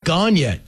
gone yet.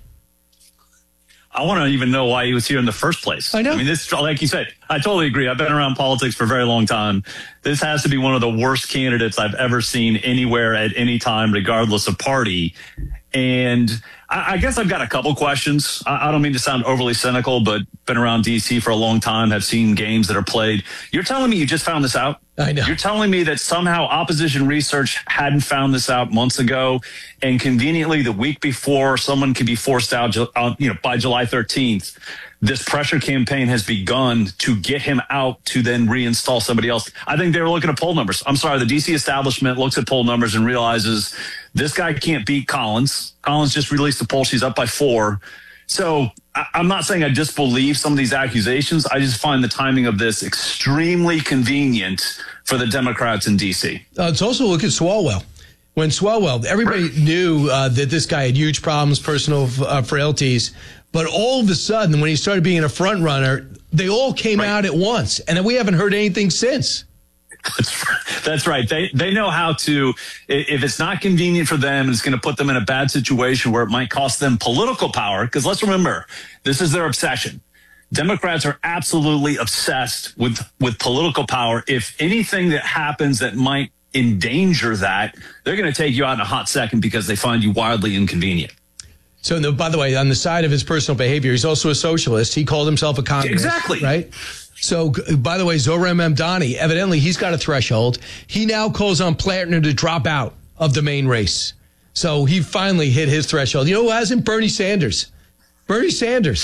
I want to even know why he was here in the first place. I know. I mean, this, like you said, I totally agree. I've been around politics for a very long time. This has to be one of the worst candidates I've ever seen anywhere at any time, regardless of party. And I guess I've got a couple questions. I don't mean to sound overly cynical, but been around D.C. for a long time, have seen games that are played. You're telling me you just found this out? I know. You're telling me that somehow opposition research hadn't found this out months ago, and conveniently the week before someone could be forced out, by July 13th, this pressure campaign has begun to get him out to then reinstall somebody else. I think they were looking at poll numbers. I'm sorry, the D.C. establishment looks at poll numbers and realizes this guy can't beat Collins. Collins just released a poll. She's up by 4. So I'm not saying I disbelieve some of these accusations. I just find the timing of this extremely convenient for the Democrats in D.C. It's also look at Swalwell. When Swalwell, everybody knew that this guy had huge problems, personal frailties. But all of a sudden, when he started being a front runner, they all came out at once. And then we haven't heard anything since. That's right. They know how to, if it's not convenient for them, it's going to put them in a bad situation where it might cost them political power. Because let's remember, this is their obsession. Democrats are absolutely obsessed with political power. If anything that happens that might endanger that, they're going to take you out in a hot second because they find you wildly inconvenient. So, no, by the way, on the side of his personal behavior, he's also a socialist. He called himself a communist. Exactly. Right? So, by the way, Zohran Mamdani, evidently he's got a threshold. He now calls on Plattner to drop out of the main race. So he finally hit his threshold. You know who hasn't? Bernie Sanders. Bernie Sanders.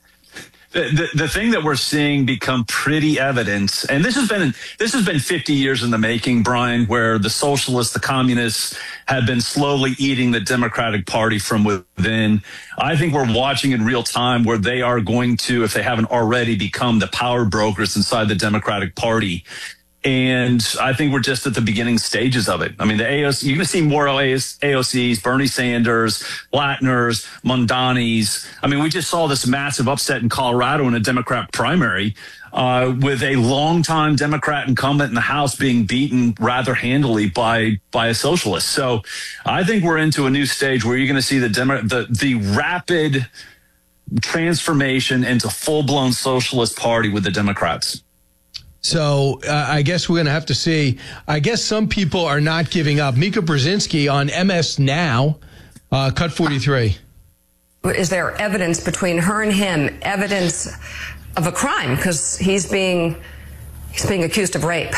The thing that we're seeing become pretty evident, and this has been 50 years in the making, Brian, where the socialists, the communists have been slowly eating the Democratic Party from within. I think we're watching in real time where they are going to, if they haven't already, become the power brokers inside the Democratic Party. And I think we're just at the beginning stages of it. I mean, the AOC, you're going to see more AOCs, Bernie Sanders, Plattners, Mamdanis. I mean, we just saw this massive upset in Colorado in a Democrat primary with a longtime Democrat incumbent in the House being beaten rather handily by a socialist. So I think we're into a new stage where you're going to see the rapid transformation into full-blown socialist party with the Democrats. So I guess we're going to have to see. I guess some people are not giving up. Mika Brzezinski on MS Now, cut 43. Is there evidence between her and him, evidence of a crime? Because he's being accused of rape.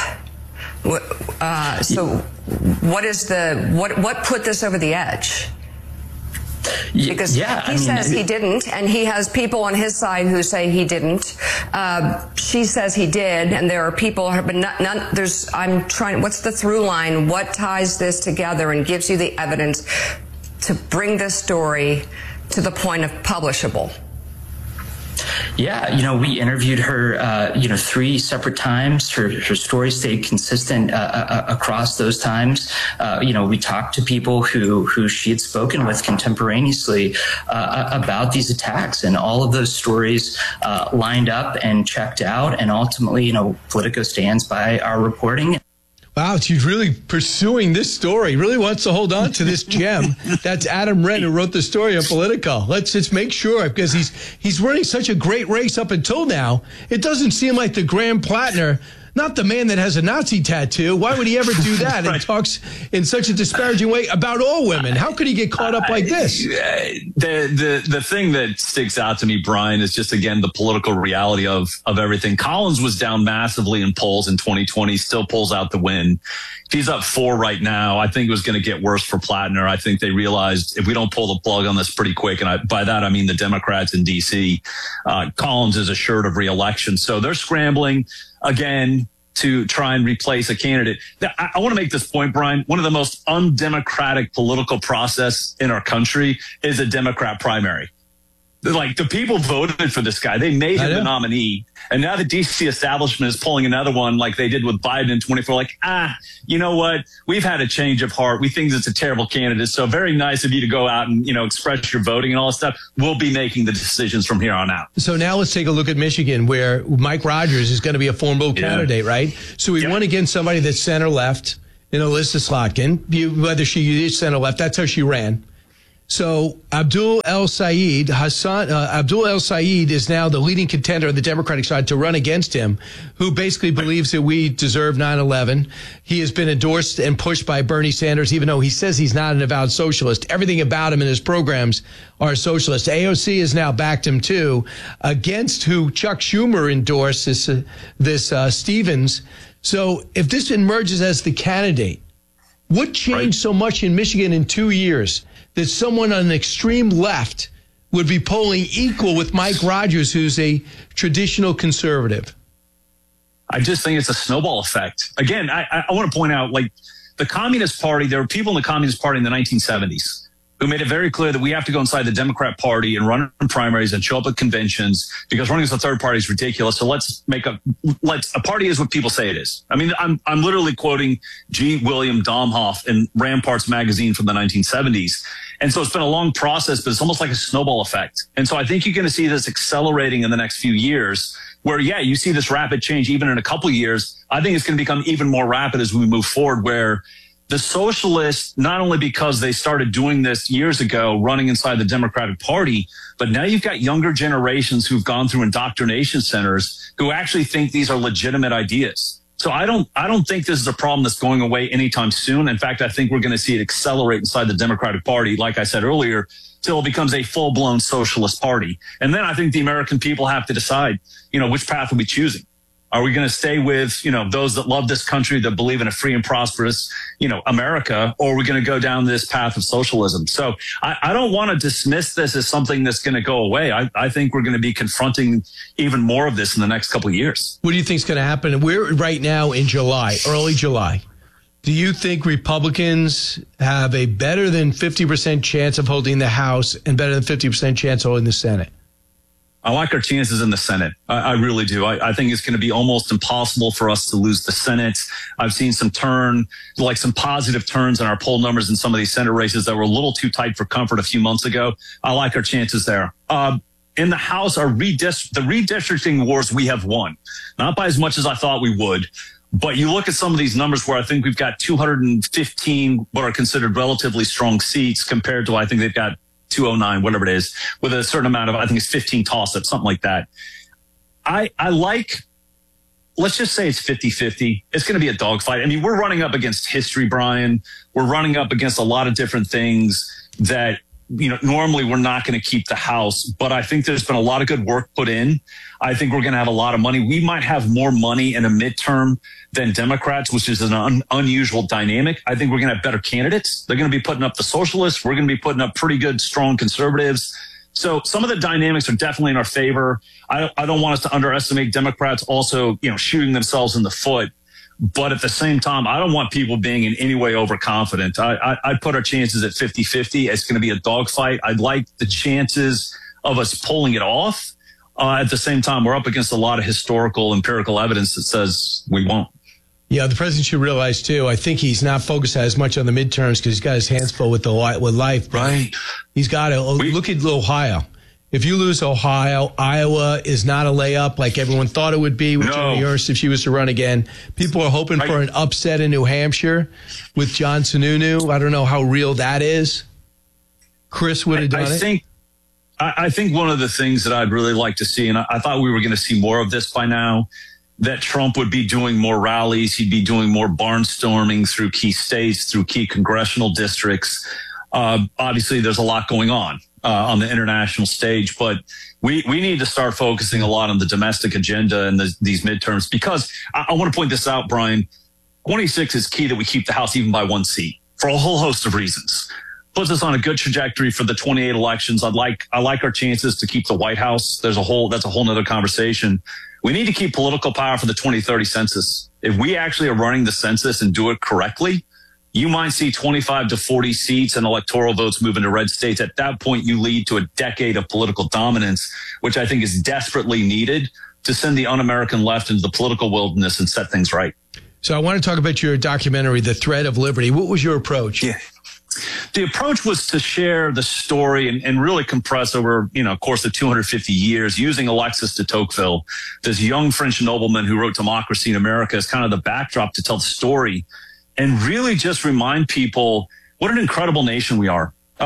So what put this over the edge? Because he says he didn't, and he has people on his side who say he didn't. She says he did, and there are people, but none. What's the through line? What ties this together and gives you the evidence to bring this story to the point of publishable? Yeah, we interviewed her, 3 separate times. Her story stayed consistent across those times. We talked to people who she had spoken with contemporaneously about these attacks, and all of those stories lined up and checked out. And ultimately, Politico stands by our reporting. Wow, she's really pursuing this story. Really wants to hold on to this gem. That's Adam Wren, who wrote the story on Politico. Let's just make sure, because he's running such a great race up until now. It doesn't seem like the Graham Plattner, not the man that has a Nazi tattoo. Why would he ever do that and talks in such a disparaging way about all women? How could he get caught up like this? The thing that sticks out to me, Brian, is just, again, the political reality of everything. Collins was down massively in polls in 2020, still pulls out the win. He's up 4 right now. I think it was going to get worse for Plattner. I think they realized if we don't pull the plug on this pretty quick, and by that I mean the Democrats in D.C., Collins is assured of re-election. So they're scrambling again to try and replace a candidate. I want to make this point, Brian. One of the most undemocratic political process in our country is a Democrat primary. Like, the people voted for this guy. They made him the nominee. And now the D.C. establishment is pulling another one like they did with Biden in 24. Like, you know what? We've had a change of heart. We think it's a terrible candidate. So very nice of you to go out and, express your voting and all that stuff. We'll be making the decisions from here on out. So now let's take a look at Michigan, where Mike Rogers is going to be a formidable candidate, right? So we won against somebody that's center-left, Alyssa Slotkin. Whether she is center-left, that's how she ran. So Abdul El Sayed is now the leading contender on the Democratic side to run against him, who basically believes that we deserve 9/11. He has been endorsed and pushed by Bernie Sanders, even though he says he's not an avowed socialist. Everything about him and his programs are socialist. AOC has now backed him too, against who Chuck Schumer endorsed, this Stevens. So if this emerges as the candidate, what changed so much in Michigan in 2 years that someone on the extreme left would be polling equal with Mike Rogers, who's a traditional conservative? I just think it's a snowball effect. Again, I want to point out, like, the Communist Party, there were people in the Communist Party in the 1970s who made it very clear that we have to go inside the Democrat Party and run in primaries and show up at conventions because running as a third party is ridiculous. So a party is what people say it is. I mean, I'm literally quoting G. William Domhoff in Ramparts magazine from the 1970s. And so it's been a long process, but it's almost like a snowball effect. And so I think you're going to see this accelerating in the next few years where, yeah, you see this rapid change even in a couple of years. I think it's going to become even more rapid as we move forward, where the socialists, not only because they started doing this years ago, running inside the Democratic Party, but now you've got younger generations who've gone through indoctrination centers who actually think these are legitimate ideas. So I don't think this is a problem that's going away anytime soon. In fact, I think we're going to see it accelerate inside the Democratic Party, like I said earlier, till it becomes a full-blown socialist party. And then I think the American people have to decide, which path are we choosing? Are we going to stay with, those that love this country, that believe in a free and prosperous, America, or are we going to go down this path of socialism? So I don't want to dismiss this as something that's going to go away. I think we're going to be confronting even more of this in the next couple of years. What do you think is going to happen? We're right now in July, early July. Do you think Republicans have a better than 50% chance of holding the House and better than 50% chance of holding the Senate? I like our chances in the Senate. I really do. I think it's going to be almost impossible for us to lose the Senate. I've seen some positive turns in our poll numbers in some of these Senate races that were a little too tight for comfort a few months ago. I like our chances there. In the House, the redistricting wars we have won, not by as much as I thought we would. But you look at some of these numbers where I think we've got 215 what are considered relatively strong seats compared to, I think they've got 209, whatever it is, with a certain amount of, I think it's 15 toss-ups, something like that. Let's just say it's 50-50. It's going to be a dogfight. I mean, we're running up against history, Brian. We're running up against a lot of different things that, normally we're not going to keep the House, but I think there's been a lot of good work put in. I think we're going to have a lot of money. We might have more money in a midterm than Democrats, which is an unusual dynamic. I think we're going to have better candidates. They're going to be putting up the socialists. We're going to be putting up pretty good, strong conservatives. So some of the dynamics are definitely in our favor. I don't want us to underestimate Democrats also, shooting themselves in the foot. But at the same time, I don't want people being in any way overconfident. I'd put our chances at 50-50. It's going to be a dogfight. I'd like the chances of us pulling it off. At the same time, we're up against a lot of historical, empirical evidence that says we won't. Yeah, the president should realize, too, I think he's not focused as much on the midterms because he's got his hands full with life. Right. He's got to look at Ohio. If you lose Ohio, Iowa is not a layup like everyone thought it would be with Joni Ernst if she was to run again. People are hoping for an upset in New Hampshire with John Sununu. I don't know how real that is. Chris would have done it. I think one of the things that I'd really like to see, and I thought we were going to see more of this by now, that Trump would be doing more rallies. He'd be doing more barnstorming through key states, through key congressional districts. Obviously, there's a lot going on the international stage, but we need to start focusing a lot on the domestic agenda and these midterms, because I want to point this out, Brian. 26 is key that we keep the House even by one seat for a whole host of reasons. Puts us on a good trajectory for the 28 elections. I like our chances to keep the White House. That's a whole nother conversation. We need to keep political power for the 2030 census. If we actually are running the census and do it correctly, you might see 25 to 40 seats and electoral votes move into red states. At that point, you lead to a decade of political dominance, which I think is desperately needed to send the un-American left into the political wilderness and set things right. So I want to talk about your documentary, The Thread of Liberty. What was your approach? Yeah. The approach was to share the story and really compress over, course of 250 years, using Alexis de Tocqueville, this young French nobleman who wrote Democracy in America, as kind of the backdrop to tell the story and really just remind people what an incredible nation we are.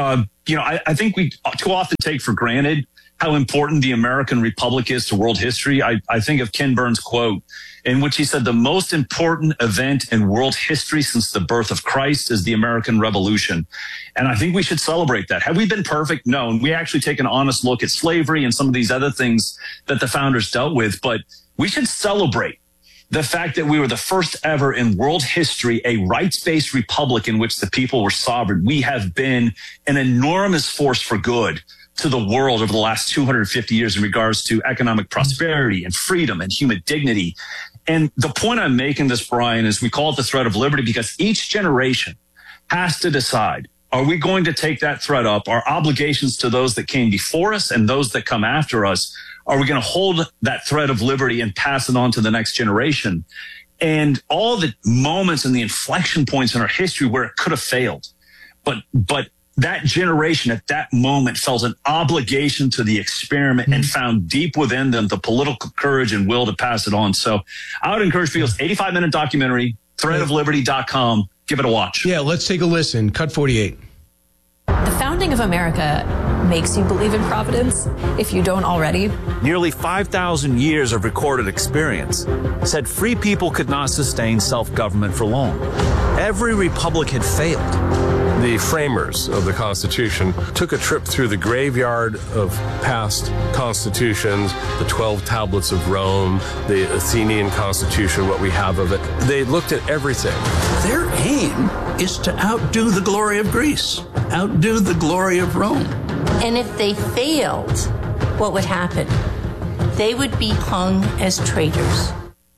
I think we too often take for granted how important the American Republic is to world history. I think of Ken Burns' quote in which he said, the most important event in world history since the birth of Christ is the American Revolution. And I think we should celebrate that. Have we been perfect? No. And we actually take an honest look at slavery and some of these other things that the founders dealt with. But we should celebrate the fact that we were the first ever in world history, a rights-based republic in which the people were sovereign. We have been an enormous force for good to the world over the last 250 years in regards to economic prosperity and freedom and human dignity. And the point I'm making this, Brian, is we call it the thread of liberty because each generation has to decide, are we going to take that thread up, our obligations to those that came before us and those that come after us? Are we going to hold that thread of liberty and pass it on to the next generation? And all the moments and the inflection points in our history where it could have failed. But that generation at that moment felt an obligation to the experiment and found deep within them the political courage and will to pass it on. So I would encourage people, 85-minute documentary, threadofliberty.com. Give it a watch. Yeah, let's take a listen. Cut 48. The founding of America makes you believe in Providence, if you don't already. Nearly 5,000 years of recorded experience said free people could not sustain self-government for long. Every republic had failed. The framers of the Constitution took a trip through the graveyard of past constitutions, the 12 tablets of Rome, the Athenian Constitution, what we have of it. They looked at everything. Their aim is to outdo the glory of Greece, outdo the glory of Rome. And if they failed, what would happen? They would be hung as traitors.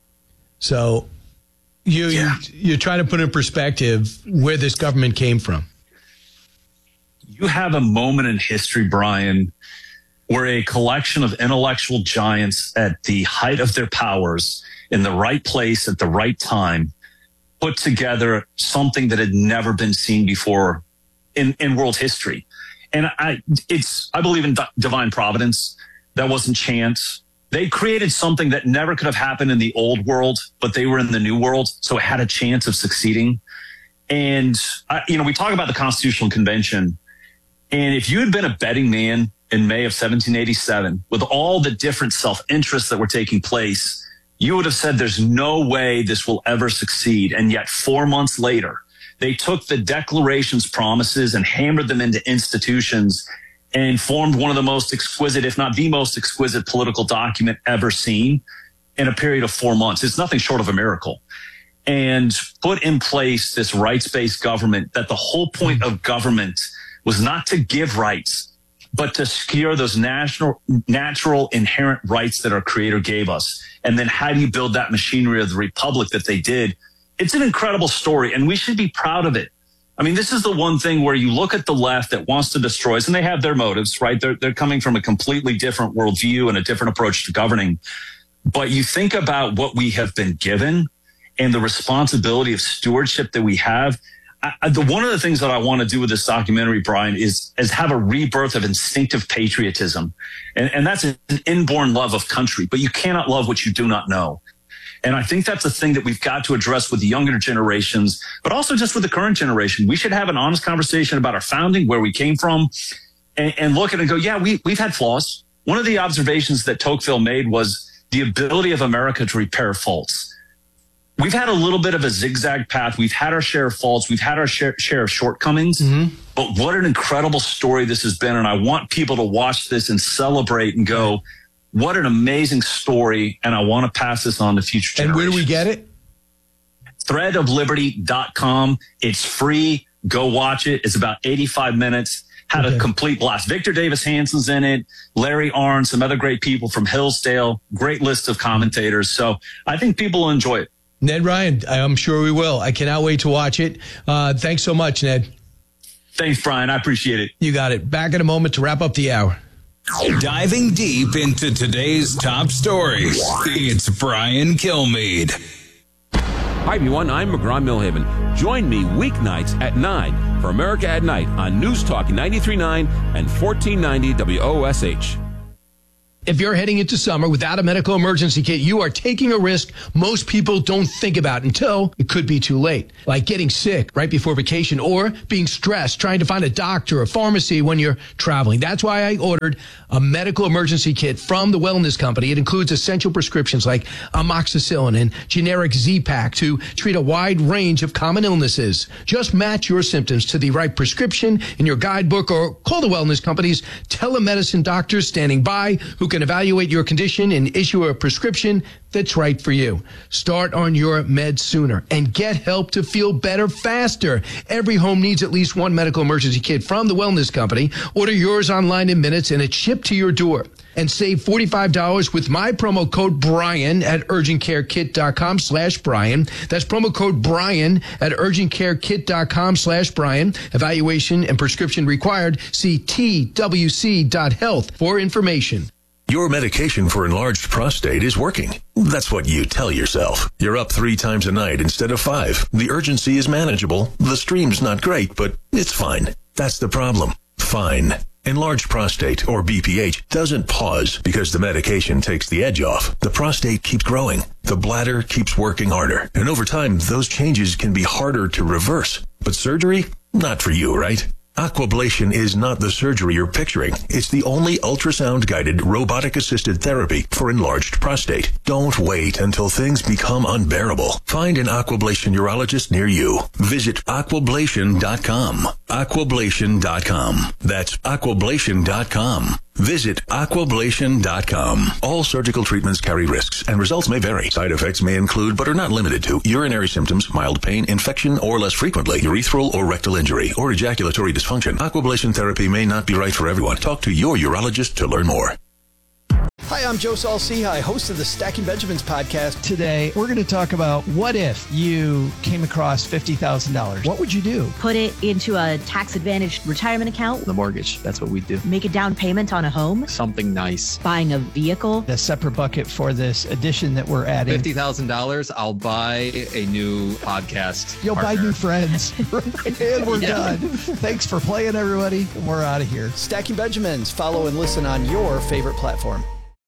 So you're trying to put in perspective where this government came from. You have a moment in history, Brian, where a collection of intellectual giants at the height of their powers in the right place at the right time put together something that had never been seen before in world history. And I believe in divine providence. That wasn't chance. They created something that never could have happened in the old world, but they were in the new world. So it had a chance of succeeding. And, we talk about the Constitutional Convention. And if you had been a betting man in May of 1787, with all the different self-interests that were taking place, you would have said there's no way this will ever succeed. And yet 4 months later, they took the Declaration's promises and hammered them into institutions and formed one of the most exquisite, if not the most exquisite political document ever seen in a period of 4 months. It's nothing short of a miracle. And put in place this rights-based government that the whole point of government was not to give rights, but to secure those natural inherent rights that our Creator gave us. And then how do you build that machinery of the republic that they did? It's an incredible story, and we should be proud of it. I mean, this is the one thing where you look at the left that wants to destroy us, and they have their motives, right? They're coming from a completely different worldview and a different approach to governing. But you think about what we have been given and the responsibility of stewardship that we have. One of the things that I want to do with this documentary, Brian, is have a rebirth of instinctive patriotism. And that's an inborn love of country, but you cannot love what you do not know. And I think that's a thing that we've got to address with the younger generations, but also just with the current generation. We should have an honest conversation about our founding, where we came from, and look at it and go, yeah, we've had flaws. One of the observations that Tocqueville made was the ability of America to repair faults. We've had a little bit of a zigzag path. We've had our share of faults. We've had our share of shortcomings. Mm-hmm. But what an incredible story this has been. And I want people to watch this and celebrate and go, what an amazing story. And I want to pass this on to future generations. And where do we get it? Threadofliberty.com. It's free. Go watch it. It's about 85 minutes. Had a complete blast. Victor Davis Hanson's in it. Larry Arnn, some other great people from Hillsdale. Great list of commentators. So I think people will enjoy it. Ned Ryan, I'm sure we will. I cannot wait to watch it. Thanks so much, Ned. Thanks, Brian. I appreciate it. You got it. Back in a moment to wrap up the hour. Diving deep into today's top stories, it's Brian Kilmeade. Hi, everyone. I'm McGraw Milhaven. Join me weeknights at 9 for America at Night on News Talk 93.9 and 1490 WOSH. If you're heading into summer without a medical emergency kit, you are taking a risk most people don't think about until it could be too late. Like getting sick right before vacation or being stressed trying to find a doctor or pharmacy when you're traveling. That's why I ordered a medical emergency kit from the Wellness Company. It includes essential prescriptions like amoxicillin and generic Z-Pak to treat a wide range of common illnesses. Just match your symptoms to the right prescription in your guidebook or call the Wellness Company's telemedicine doctors standing by who can evaluate your condition and issue a prescription that's right for you. Start on your meds sooner and get help to feel better faster. Every home needs at least one medical emergency kit from the Wellness Company. Order yours online in minutes and it's shipped to your door. And save $45 with my promo code Brian at urgentcarekit.com/Brian. That's promo code Brian at urgentcarekit.com/Brian. Evaluation and prescription required. See twc.health for information. Your medication for enlarged prostate is working. That's what you tell yourself. You're up 3 times a night instead of 5. The urgency is manageable. The stream's not great, but it's fine. That's the problem. Fine. Enlarged prostate, or BPH, doesn't pause because the medication takes the edge off. The prostate keeps growing. The bladder keeps working harder. And over time, those changes can be harder to reverse. But surgery? Not for you, right? Aquablation is not the surgery you're picturing. It's the only ultrasound-guided, robotic-assisted therapy for enlarged prostate. Don't wait until things become unbearable. Find an Aquablation urologist near you. Visit aquablation.com. Aquablation.com. That's aquablation.com. Visit aquablation.com. All surgical treatments carry risks, and results may vary. Side effects may include, but are not limited to, urinary symptoms, mild pain, infection, or less frequently, urethral or rectal injury, or ejaculatory dysfunction. Aquablation therapy may not be right for everyone. Talk to your urologist to learn more. Hi, I'm Joe Saul-Sehy, host of the Stacking Benjamins podcast. Today, we're going to talk about what if you came across $50,000. What would you do? Put it into a tax-advantaged retirement account. The mortgage, that's what we do. Make a down payment on a home. Something nice. Buying a vehicle. A separate bucket for this addition that we're adding. $50,000, I'll buy a new podcast You'll partner. buy new friends. And we're done. Thanks for playing, everybody. And we're out of here. Stacking Benjamins. Follow and listen on your favorite platform.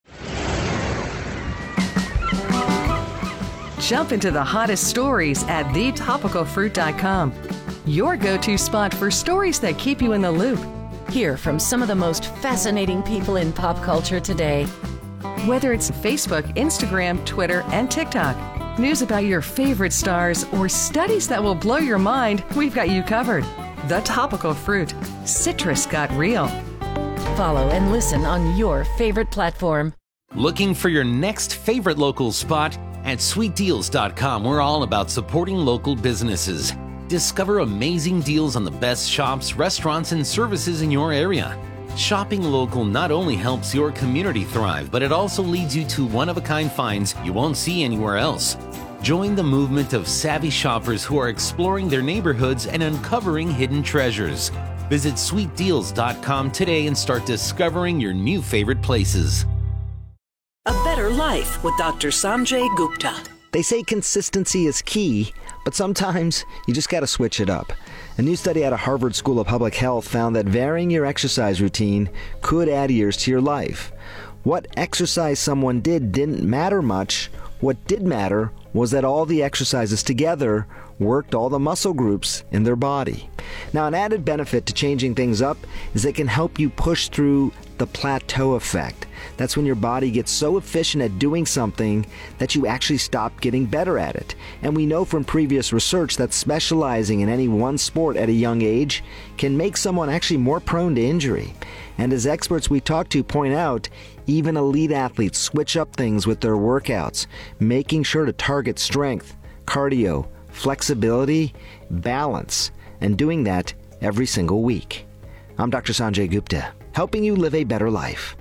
Jump into the hottest stories at thetopicalfruit.com. Your go-to spot for stories that keep you in the loop. Hear from some of the most fascinating people in pop culture today. Whether it's Facebook, Instagram, Twitter, and TikTok, news about your favorite stars, or studies that will blow your mind, we've got you covered. The Topical Fruit. Citrus got real. Follow and listen on your favorite platform. Looking for your next favorite local spot? At sweetdeals.com, we're all about supporting local businesses. Discover amazing deals on the best shops, restaurants, and services in your area. Shopping local not only helps your community thrive, but it also leads you to one-of-a-kind finds you won't see anywhere else. Join the movement of savvy shoppers who are exploring their neighborhoods and uncovering hidden treasures. Visit sweetdeals.com today and start discovering your new favorite places. A Better Life with Dr. Sanjay Gupta. They say consistency is key, but sometimes you just gotta switch it up. A new study out of Harvard School of Public Health found that varying your exercise routine could add years to your life. What exercise someone did didn't matter much. What did matter was that all the exercises together worked all the muscle groups in their body. Now, an added benefit to changing things up is it can help you push through the plateau effect. That's when your body gets so efficient at doing something that you actually stop getting better at it. And we know from previous research that specializing in any one sport at a young age can make someone actually more prone to injury. And as experts we talk to point out, even elite athletes switch up things with their workouts, making sure to target strength, cardio, flexibility, balance, and doing that every single week. I'm Dr. Sanjay Gupta, helping you live a better life.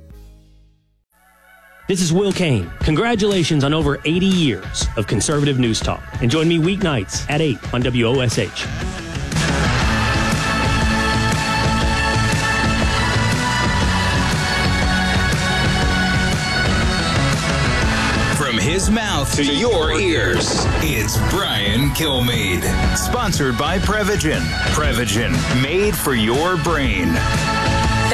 This is Will Kane. Congratulations on over 80 years of conservative news talk. And join me weeknights at 8 on WOSH. From his mouth to your ears, it's Brian Kilmeade. Sponsored by Prevagen. Prevagen, made for your brain. There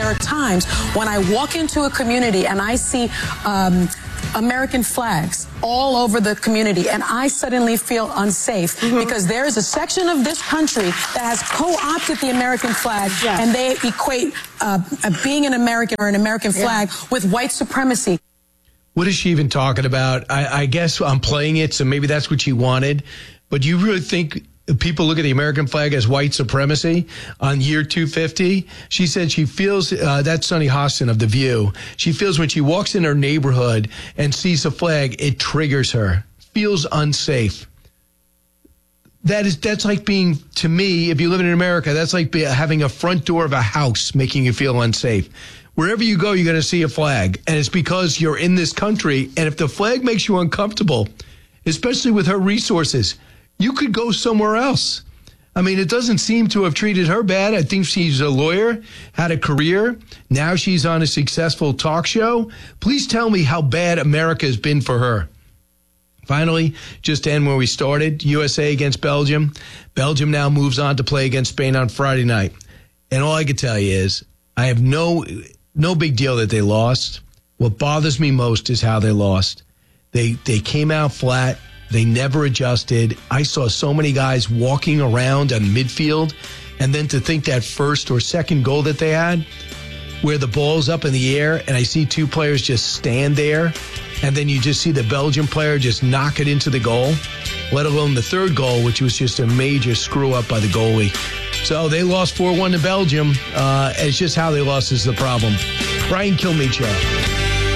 there are times when I walk into a community and I see American flags all over the community, and I suddenly feel unsafe because there is a section of this country that has co-opted the American flag, and they equate being an American or an American flag with white supremacy. What is she even talking about? I guess I'm playing it, so maybe that's what she wanted. But do you really think people look at the American flag as white supremacy on year 250? She said she feels, that's Sunny Hostin of The View. She feels when she walks in her neighborhood and sees a flag, it triggers her, feels unsafe. That's like being, to me, if you live in America, that's like having a front door of a house making you feel unsafe. Wherever you go, you're going to see a flag. And it's because you're in this country. And if the flag makes you uncomfortable, especially with her resources, you could go somewhere else. I mean, it doesn't seem to have treated her bad. I think she's a lawyer, had a career. Now she's on a successful talk show. Please tell me how bad America has been for her. Finally, just to end where we started, USA against Belgium. Belgium now moves on to play against Spain on Friday night. And all I can tell you is I have no big deal that they lost. What bothers me most is how they lost. They came out flat. They never adjusted. I saw so many guys walking around on midfield, and then to think that first or second goal that they had, where the ball's up in the air, and I see two players just stand there, and then you just see the Belgian player just knock it into the goal, let alone the third goal, which was just a major screw-up by the goalie. So they lost 4-1 to Belgium. It's just how they lost is the problem. Brian Kilmeade Show.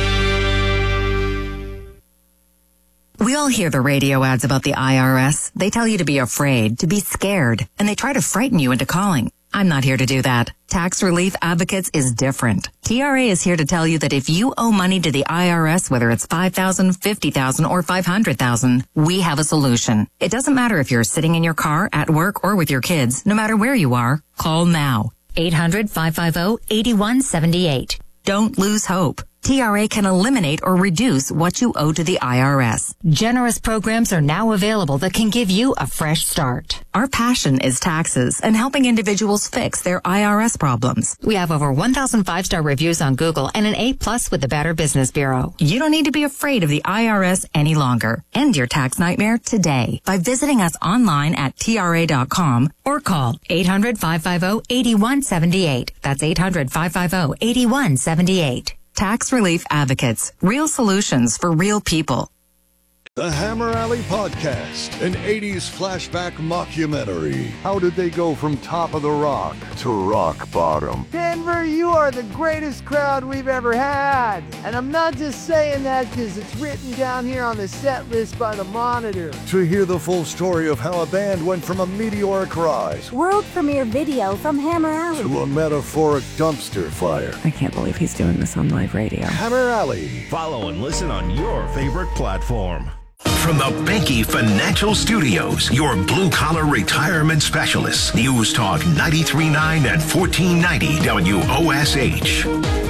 We all hear the radio ads about the IRS. They tell you to be afraid, to be scared, and they try to frighten you into calling. I'm not here to do that. Tax Relief Advocates is different. TRA is here to tell you that if you owe money to the IRS, whether it's $5,000, $50,000, or $500,000, we have a solution. It doesn't matter if you're sitting in your car, at work, or with your kids. No matter where you are, call now. 800-550-8178. Don't lose hope. TRA can eliminate or reduce what you owe to the IRS. Generous programs are now available that can give you a fresh start. Our passion is taxes and helping individuals fix their IRS problems. We have over 1,000 5-star reviews on Google and an A+ with the Better Business Bureau. You don't need to be afraid of the IRS any longer. End your tax nightmare today by visiting us online at TRA.com or call 800-550-8178. That's 800-550-8178. Tax Relief Advocates. Real solutions for real people. The Hammer Alley Podcast, an 80s flashback mockumentary. How did they go from top of the rock to rock bottom? Denver, you are the greatest crowd we've ever had. And I'm not just saying that because it's written down here on the set list by the Monitor. To hear the full story of how a band went from a meteoric rise, world premiere video from Hammer Alley, to a metaphoric dumpster fire. I can't believe he's doing this on live radio. Hammer Alley. Follow and listen on your favorite platform. From the Banky Financial Studios, your blue-collar retirement specialists. News Talk 93.9 and 1490 WOSH.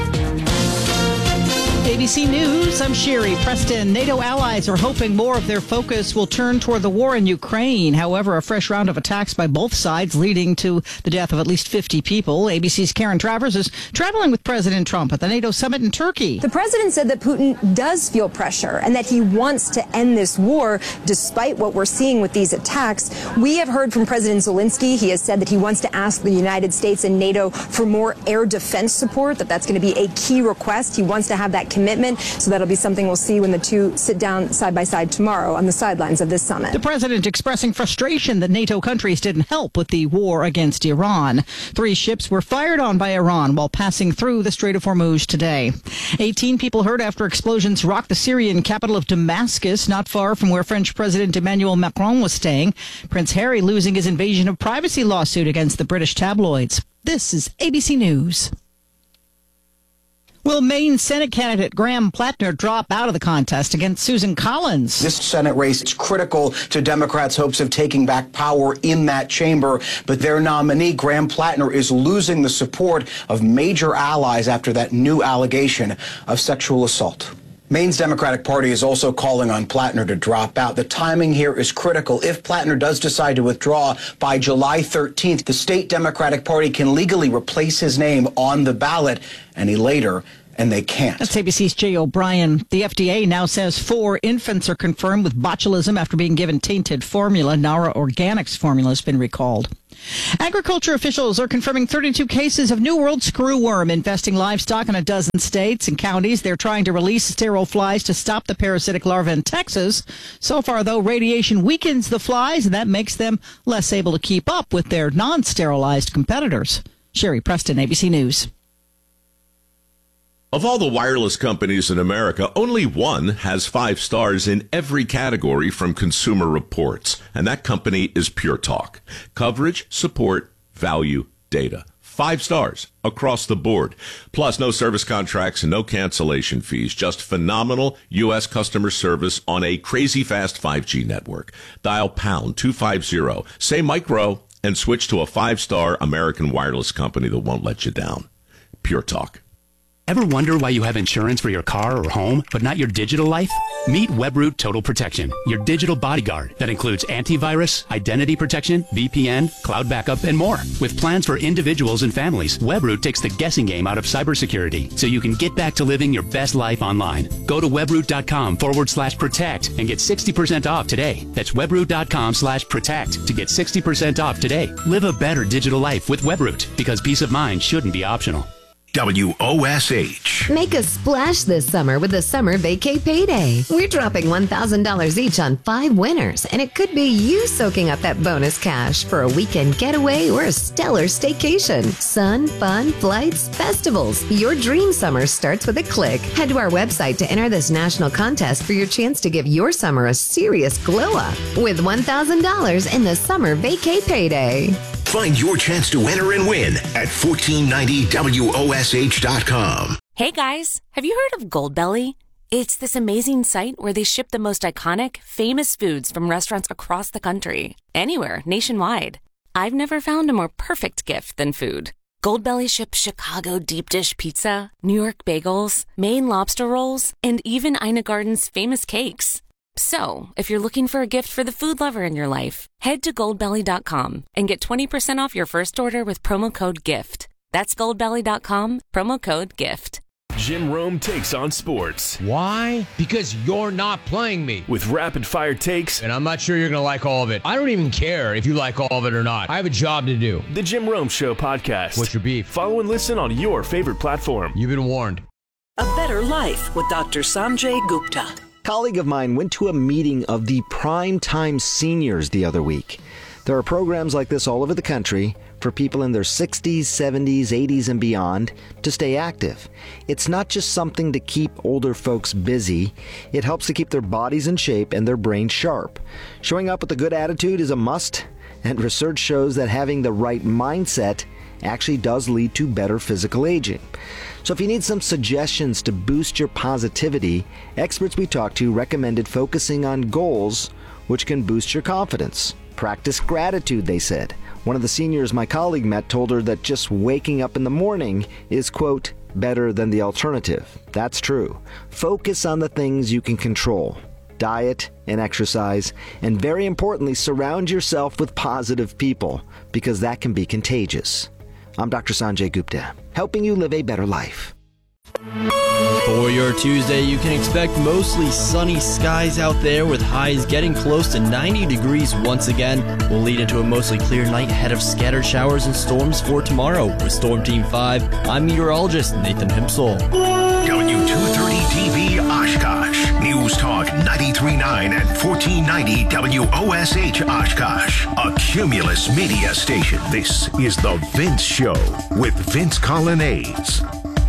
ABC News, I'm Sherry Preston. NATO allies are hoping more of their focus will turn toward the war in Ukraine. However, a fresh round of attacks by both sides leading to the death of at least 50 people. ABC's Karen Travers is traveling with President Trump at the NATO summit in Turkey. The president said that Putin does feel pressure and that he wants to end this war despite what we're seeing with these attacks. We have heard from President Zelensky. He has said that he wants to ask the United States and NATO for more air defense support, that's going to be a key request. He wants to have that commitment, so that'll be something we'll see when the two sit down side by side tomorrow on the sidelines of this summit. The president expressing frustration that NATO countries didn't help with the war against Iran. 3 ships were fired on by Iran while passing through the Strait of Hormuz today. 18 people hurt after explosions rocked the Syrian capital of Damascus, not far from where French President Emmanuel Macron was staying. Prince Harry losing his invasion of privacy lawsuit against the British tabloids. This is ABC News. Will Maine Senate candidate Graham Plattner drop out of the contest against Susan Collins? This Senate race is critical to Democrats' hopes of taking back power in that chamber, but their nominee, Graham Plattner, is losing the support of major allies after that new allegation of sexual assault. Maine's Democratic Party is also calling on Plattner to drop out. The timing here is critical. If Plattner does decide to withdraw by July 13th, the state Democratic Party can legally replace his name on the ballot any later, and they can't. That's ABC's Jay O'Brien. The FDA now says 4 infants are confirmed with botulism after being given tainted formula. Nara Organics formula has been recalled. Agriculture officials are confirming 32 cases of New World screwworm infesting livestock in a dozen states and counties. They're trying to release sterile flies to stop the parasitic larvae in Texas. So far, though, radiation weakens the flies, and that makes them less able to keep up with their non-sterilized competitors. Sherry Preston, ABC News. Of all the wireless companies in America, only one has 5 stars in every category from Consumer Reports, and that company is Pure Talk. Coverage, support, value, data. 5 stars across the board. Plus, no service contracts and no cancellation fees. Just phenomenal U.S. customer service on a crazy fast 5G network. Dial pound 250, say micro, and switch to a 5-star American wireless company that won't let you down. Pure Talk. Ever wonder why you have insurance for your car or home, but not your digital life? Meet WebRoot Total Protection, your digital bodyguard that includes antivirus, identity protection, VPN, cloud backup, and more. With plans for individuals and families, WebRoot takes the guessing game out of cybersecurity so you can get back to living your best life online. Go to webroot.com/protect and get 60% off today. That's webroot.com/protect to get 60% off today. Live a better digital life with WebRoot, because peace of mind shouldn't be optional. WOSH. Make a splash this summer with the Summer Vacay Payday. We're dropping $1,000 each on 5 winners, and it could be you soaking up that bonus cash for a weekend getaway or a stellar staycation. Sun, fun, flights, festivals. Your dream summer starts with a click. Head to our website to enter this national contest for your chance to give your summer a serious glow up with $1,000 in the Summer Vacay Payday. Find your chance to enter and win at 1490WOSH.com. Hey guys, have you heard of Goldbelly? It's this amazing site where they ship the most iconic, famous foods from restaurants across the country, anywhere, nationwide. I've never found a more perfect gift than food. Goldbelly ships Chicago deep dish pizza, New York bagels, Maine lobster rolls, and even Ina Garden's famous cakes. So, if you're looking for a gift for the food lover in your life, head to goldbelly.com and get 20% off your first order with promo code GIFT. That's goldbelly.com, promo code GIFT. Jim Rome takes on sports. Why? Because you're not playing me. With rapid-fire takes. And I'm not sure you're going to like all of it. I don't even care if you like all of it or not. I have a job to do. The Jim Rome Show podcast. What's your beef? Follow and listen on your favorite platform. You've been warned. A Better Life with Dr. Sanjay Gupta. A colleague of mine went to a meeting of the Primetime Seniors the other week. There are programs like this all over the country for people in their 60s, 70s, 80s, and beyond to stay active. It's not just something to keep older folks busy. It helps to keep their bodies in shape and their brains sharp. Showing up with a good attitude is a must, and research shows that having the right mindset actually does lead to better physical aging. So if you need some suggestions to boost your positivity, experts we talked to recommended focusing on goals which can boost your confidence. Practice gratitude, they said. One of the seniors my colleague met told her that just waking up in the morning is, quote, better than the alternative. That's true. Focus on the things you can control. Diet and exercise, and very importantly, surround yourself with positive people, because that can be contagious. I'm Dr. Sanjay Gupta, helping you live a better life. For your Tuesday, you can expect mostly sunny skies out there with highs getting close to 90 degrees once again. We'll lead into a mostly clear night ahead of scattered showers and storms for tomorrow. With Storm Team 5, I'm meteorologist Nathan Himsel. W230 TV Oshkosh. News Talk 93.9 and 1490 WOSH Oshkosh. A Cumulus media station. This is The Vince Show with Vince Colonnades.